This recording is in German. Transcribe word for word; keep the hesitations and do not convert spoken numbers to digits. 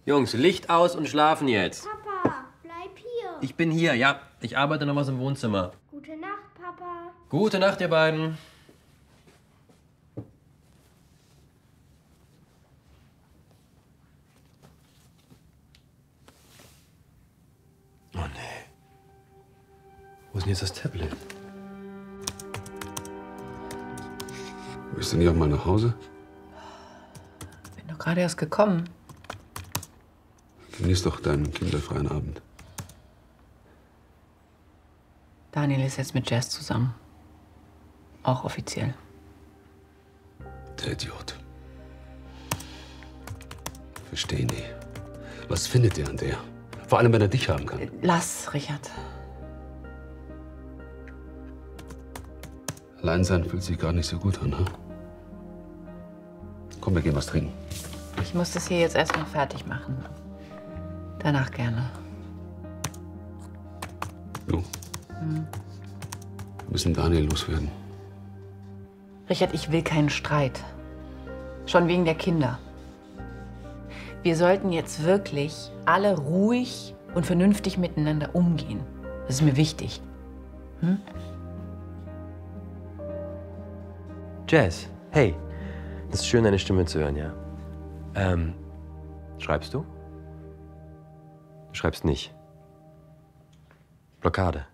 Jungs, Licht aus und schlafen jetzt. Papa, bleib hier. Ich bin hier, ja. Ich arbeite noch was im Wohnzimmer. Gute Nacht, Papa. Gute Nacht, ihr beiden. Oh, nee. Wo ist denn jetzt das Tablet? Willst du nicht auch mal nach Hause? Bin doch gerade erst gekommen. Genieß doch deinen kinderfreien Abend. Daniel ist jetzt mit Jazz zusammen. Auch offiziell. Der Idiot. Versteh nie. Was findet er an der? Vor allem, wenn er dich haben kann. Lass, Richard. Alleinsein fühlt sich gar nicht so gut an, ha? Komm, wir gehen was trinken. Ich muss das hier jetzt erst noch fertig machen. Danach gerne. Du. Hm. Wir müssen Daniel loswerden. Richard, ich will keinen Streit. Schon wegen der Kinder. Wir sollten jetzt wirklich alle ruhig und vernünftig miteinander umgehen. Das ist mir wichtig. Hm? Jazz, hey. Es ist schön, deine Stimme zu hören, ja. Ähm, schreibst du? Du schreibst nicht. Blockade.